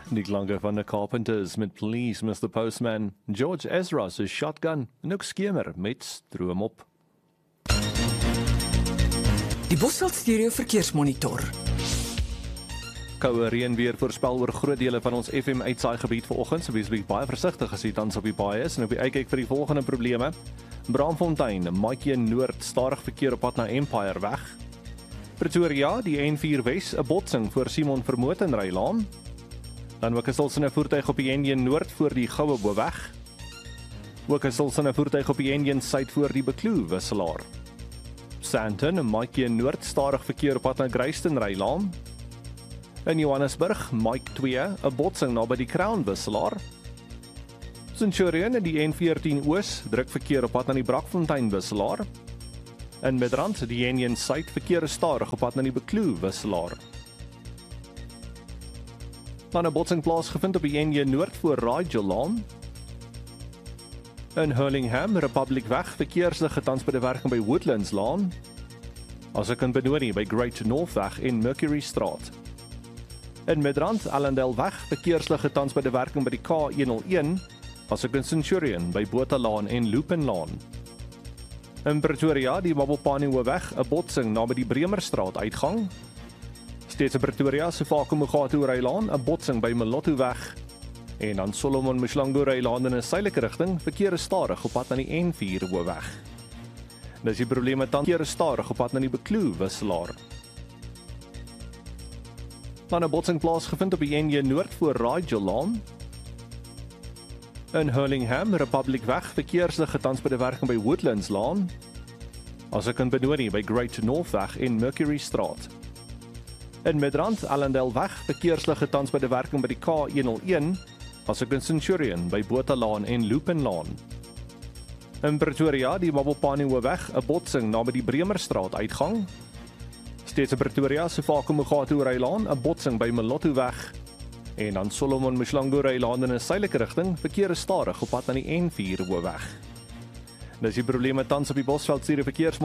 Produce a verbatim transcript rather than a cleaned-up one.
Die klanke van The Carpenters met Please mister Postman, George Ezra's Shotgun en ook Skemer met Stroom op. Die Bosveld Stereo Verkeersmonitor. Koue reën weer voorspel oor groot dele van ons F M uitsaaigebied vanoggend, so wees baie versigtig as jy tans op die paai is en op die uitkyk vir die volgende probleme. Braamfontein, Maatjie Noord, stadig verkeer op pad na Empire weg. Pretoria, die N vier Wes, 'n botsing voor Simon Vermoot en Rylaan. Dan ook 'n stilsinne voertuig op die N een Noord voor die Goue Boweg. Ook 'n stilsinne voertuig op die N een Suid voor die Bekloo wisselaar. Sandton en Maatjie Noord, stadig verkeer op pad na Greysten Rylaan. In Johannesburg, Mike twee, 'n botsing naby die Crown wisselaar. Centurion en die N veertien Oos, druk verkeer op pad na die Brakfontein wisselaar. In Midrand, die N een Suid, verkeer is stadig op pad na die Bekloo wisselaar. Dan 'n botsing plaasgevind op die N een Noord voor Raadjolaan. In Hurlingham, Republic weg, verkeerslig tans by die werking by Woodlands Laan. As ek in Benoni by Great North weg en Mercury Straat. In Midrand, Allendale weg, verkeerslig tans by die werking by die K honderdeen, as ek in Centurion by Botalaan en Lupinlaan. In Pretoria, die Mabopane Hoofweg, 'n botsing naby die Bremerstraat uitgang. Steeds in Pretoria, Sefako Mogatu Rylaan, 'n botsing by Malotto weg. En dan Solomon Mshlangu Rylaan in 'n suidelike rigting, verkeer is stadig op pad na die N vier Hoofweg. Dis die probleme tans verkeer is stadig op pad na die Bekloo wisselaar. Dan 'n botsing plaasgevind op die N een Noord voor Raadjolaan. In Hurlingham, Republic weg, verkeerslig tans by die werking by Woodlands Laan. As ek in Benoni by Great North weg en Mercury Straat. In Midrand, Allendale weg, verkeerslig tans by die werking by die K honderdeen, as ek in Centurion by Botalaan en Lupinlaan. In Pretoria, die Mabopane Hoofweg, 'n botsing naby die Bremerstraat uitgang. Steeds in Pretoria, Sefako Mogatu Rylaan, 'n botsing by Malotto weg. En dan Solomon Mshlangu Rylaan in 'n suidelike rigting, verkeer is stadig op pad na die N vier Hoofweg. Dis die probleme tans op die Bosveld Stereo Verkeers